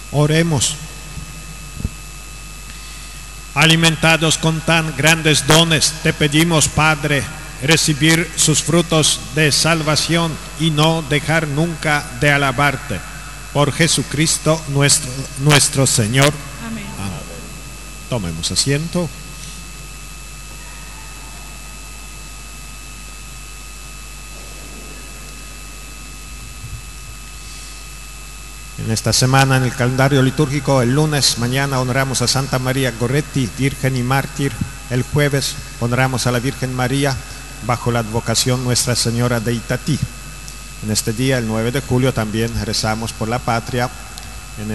Oremos. Alimentados con tan grandes dones, te pedimos, Padre, recibir sus frutos de salvación y no dejar nunca de alabarte. Por Jesucristo nuestro Señor. Amén. Amén. Tomemos asiento. En esta semana en el calendario litúrgico, el lunes, mañana honramos a Santa María Goretti, Virgen y Mártir. El jueves honramos a la Virgen María bajo la advocación Nuestra Señora de Itatí. En este día, el 9 de julio, también rezamos por la patria. En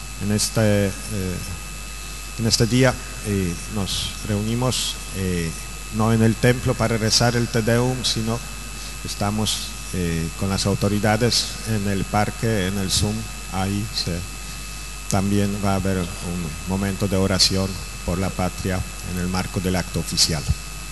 este día nos reunimos no en el templo para rezar el Te Deum, sino estamos con las autoridades en el parque, en el Zoom. Ahí también va a haber un momento de oración por la patria en el marco del acto oficial.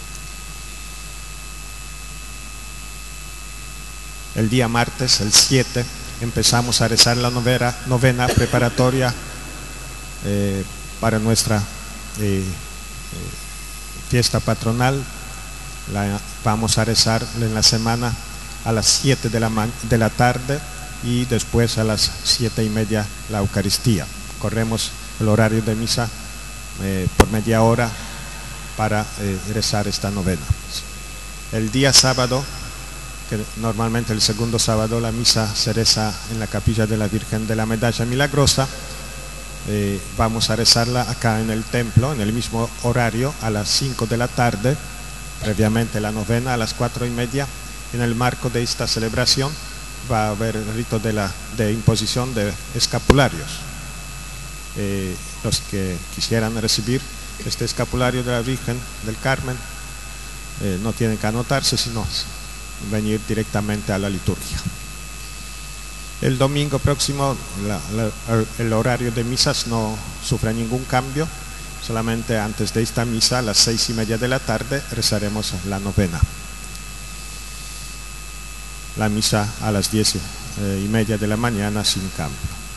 El día martes, el 7, empezamos a rezar la novena preparatoria para nuestra fiesta patronal. Vamos a rezar en la semana a las 7 de la tarde y después a las 7:30 la Eucaristía. Corremos el horario de misa por media hora para rezar esta novena. El día sábado, que normalmente el segundo sábado, la misa se reza en la capilla de la Virgen de la Medalla Milagrosa. Vamos a rezarla acá en el templo, en el mismo horario, a las 5 de la tarde, previamente la novena a las 4:30. En el marco de esta celebración va a haber el rito de imposición de escapularios. Los que quisieran recibir este escapulario de la Virgen del Carmen no tienen que anotarse, sino venir directamente a la liturgia. El domingo próximo el horario de misas no sufre ningún cambio. Solamente antes de esta misa, a las 6:30 de la tarde, rezaremos la novena. La misa a las 10:30 de la mañana sin cambio.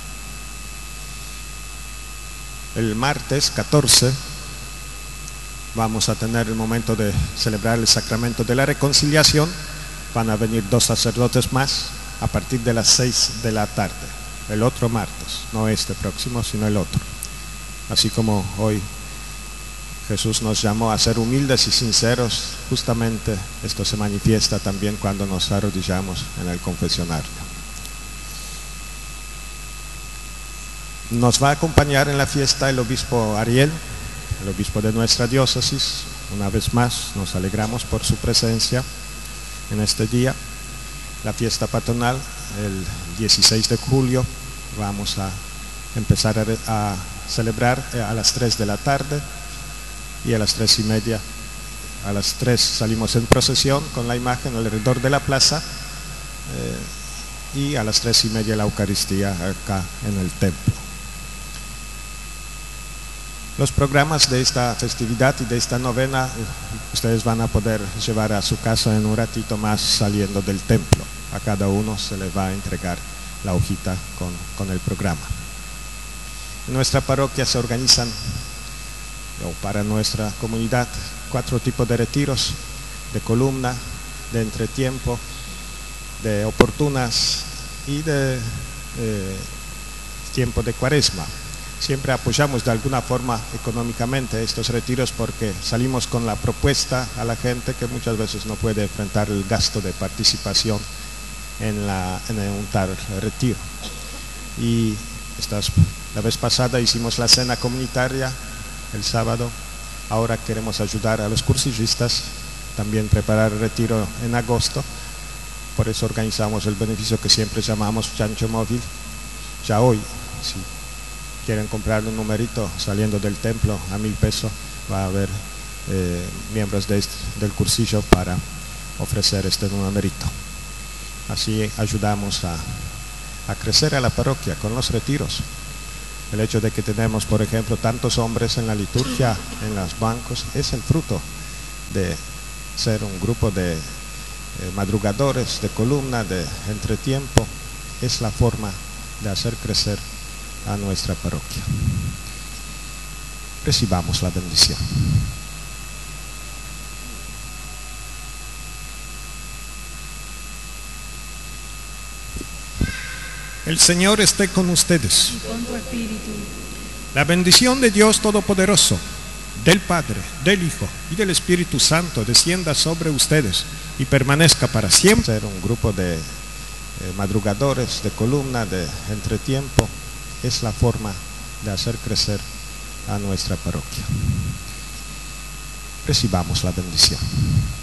El martes 14 vamos a tener el momento de celebrar el sacramento de la reconciliación. Van a venir 2 sacerdotes más a partir de las 6 de la tarde. El otro martes, no este próximo, sino el otro. Así como hoy Jesús nos llamó a ser humildes y sinceros, justamente esto se manifiesta también cuando nos arrodillamos en el confesionario. Nos va a acompañar en la fiesta el obispo Ariel, el obispo de nuestra diócesis. Una vez más nos alegramos por su presencia en este día. La fiesta patronal, el 16 de julio, vamos a empezar a celebrar a las 3 de la tarde. Y a las 3:30, a las 3 salimos en procesión con la imagen alrededor de la plaza y a las 3:30 la Eucaristía acá en el templo. Los programas de esta festividad y de esta novena ustedes van a poder llevar a su casa en un ratito más saliendo del templo. A cada uno se le va a entregar la hojita con el programa. En nuestra parroquia se organizan, o para nuestra comunidad, 4 tipos de retiros: de columna, de entretiempo, de oportunas y de tiempo de cuaresma. Siempre apoyamos de alguna forma económicamente estos retiros porque salimos con la propuesta a la gente que muchas veces no puede enfrentar el gasto de participación en un tal retiro. Y la vez pasada hicimos la cena comunitaria el sábado. Ahora queremos ayudar a los cursillistas, también preparar el retiro en agosto. Por eso organizamos el beneficio que siempre llamamos Chancho Móvil. Ya hoy, si quieren comprar un numerito saliendo del templo a 1,000 pesos, va a haber miembros del cursillo para ofrecer este numerito. Así ayudamos a crecer a la parroquia con los retiros. El hecho de que tenemos, por ejemplo, tantos hombres en la liturgia, en los bancos, es el fruto de ser un grupo de madrugadores, de columna, de entretiempo. Es la forma de hacer crecer a nuestra parroquia. Recibamos la bendición. El Señor esté con ustedes. Y con tu espíritu. La bendición de Dios Todopoderoso, del Padre, del Hijo y del Espíritu Santo descienda sobre ustedes y permanezca para siempre. Ser un grupo de madrugadores, de columna, de entretiempo, es la forma de hacer crecer a nuestra parroquia. Recibamos la bendición.